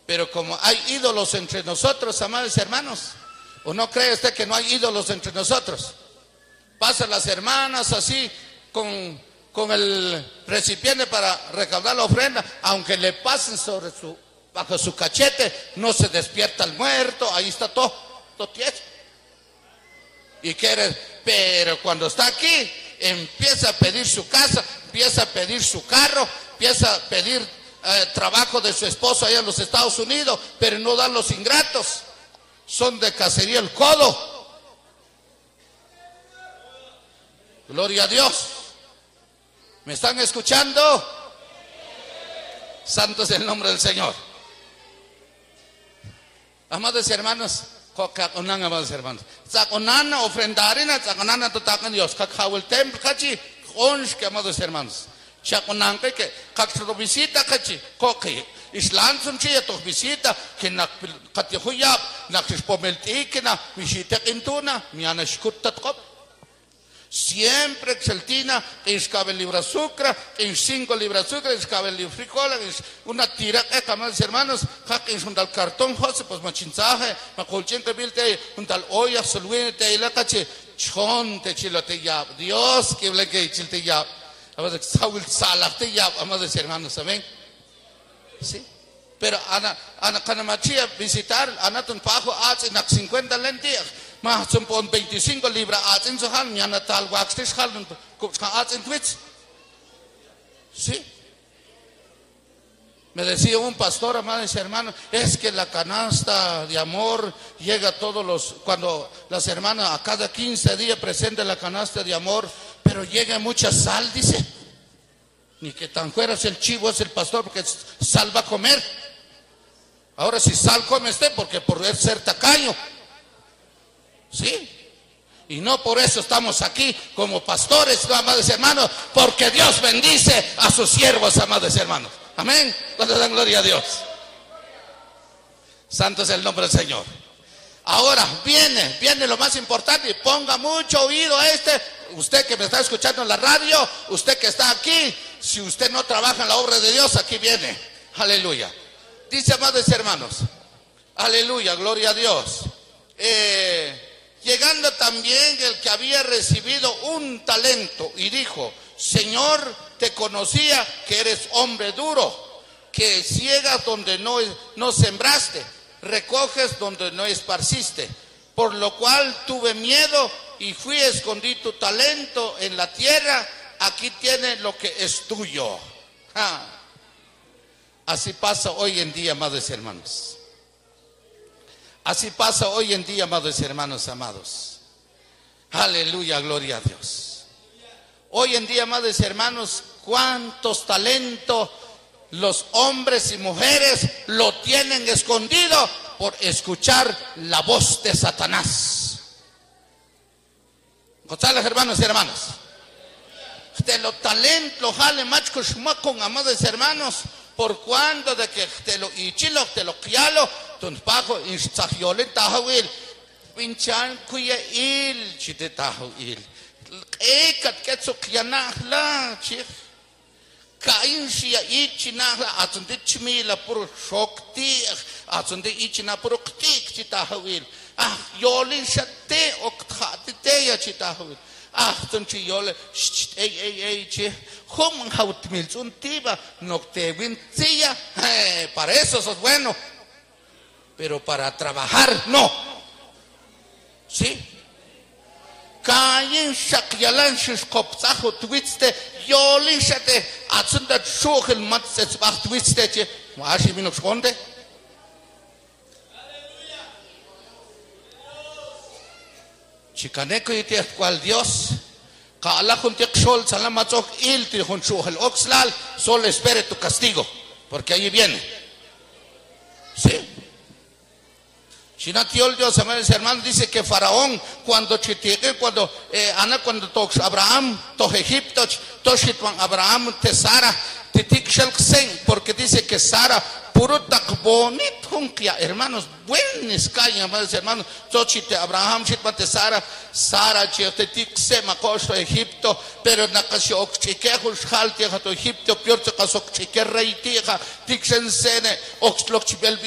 Pero como hay ídolos entre nosotros, amados hermanos, ¿o no cree usted que no hay ídolos entre nosotros? Pasan las hermanas así con el recipiente para recaudar la ofrenda, aunque le pasen bajo su cachete, no se despierta el muerto, ahí está todo tieso. Y pero cuando está aquí, empieza a pedir su casa, empieza a pedir su carro, empieza a pedir trabajo de su esposo allá en los Estados Unidos, pero no dan los ingratos, son de cacería el codo. Gloria a Dios. ¿Me están escuchando? Santo es el nombre del Señor. Amados hermanos, amados hermanos, saconana ofrendarina, saconana totacan Dios, cacao el templo, cachi, onshke, amados hermanos. Chaconan que cacro visita cachi, coque, islan son chía to visita, que na catihuyap, na crispomeltikina, visita quintuna, miana shkutatcop. Siempre exaltina, que escabe el libro azúcar, que 5 libras azúcar, que escabe el libro frijoles, una tira, amados hermanos, que es un tal cartón, José, pues machinzaje, macolchen que vilte, un tal olla, soluine, te la cache, chon, te chilote ya, Dios, que le que chilte ya, amados, saúl salate ya, amados hermanos, amén. Sí, pero ana canamachía visitar, anatun pajo, hace 50 lentillas. Más son 25 libras en su hand, ya no tal waxtes hand, en Twitch. Sí. Me decía un pastor, amados hermanos, es que la canasta de amor llega a cuando las hermanas a cada 15 días presentan la canasta de amor, pero llega mucha sal, dice. Ni que tan fuera es el chivo, es el pastor, porque sal va a comer. Ahora si sal come usted, porque por ser tacaño. Sí, y no por eso estamos aquí como pastores, amados hermanos, porque Dios bendice a sus siervos, amados hermanos. Amén. Cuando dan gloria a Dios. Santo es el nombre del Señor. Ahora viene lo más importante, y ponga mucho oído a usted que me está escuchando en la radio, usted que está aquí, si usted no trabaja en la obra de Dios, aquí viene. Aleluya. Dice, amados hermanos, aleluya, gloria a Dios. Llegando también el que había recibido un talento y dijo, Señor, te conocía que eres hombre duro, que ciegas donde no sembraste, recoges donde no esparciste, por lo cual tuve miedo y fui a escondí tu talento en la tierra, aquí tiene lo que es tuyo. Así pasa hoy en día, amados hermanos. Así pasa hoy en día, amados hermanos amados. Aleluya, gloria a Dios. Hoy en día, amados hermanos, cuántos talentos los hombres y mujeres lo tienen escondido por escuchar la voz de Satanás. González, hermanos y hermanas. De los talentos, jale machos con amados hermanos. Por cuando de que te lo ichilo, te lo crialo, ton pago in sajolen tahawil, pinchan kuya chite tahawil. Kat ketso kianahla chif. Kain shia ichinahla atunde chmila puro shokti, atunde ichina puro ktik chitahawil. Yolin shate okthati teya chitahawil. Tonchi yole, che, ¿cómo hautmil untiba? No te vincilla, para eso sos bueno, pero para trabajar no. ¿Sí? Cayen shakyalan shkopsajo twiste, yolin shate, atzunda shogel matzes bach twiste, che, washi minoxonde. Chicaneco y te cual Dios, Kala juntiak sol, salamachok il, te el oxlal, solo espere tu castigo, porque allí viene. ¿Sí? Chinatiol Dios, amados hermanos, dice que Faraón, cuando cuando Abraham, to Egipto, toshitwan Abraham, te Sara, te tikshel, porque dice que Sara, puro tak bonit hunkia, hermanos, buenos caen, amados hermanos, tochite Abraham, chitmate Sara, te tikse, macosto Egipto, pero nakasio okchikehul shaltia, Egipto, piorte kasokchike reitija, tiksen sene, oxlochibel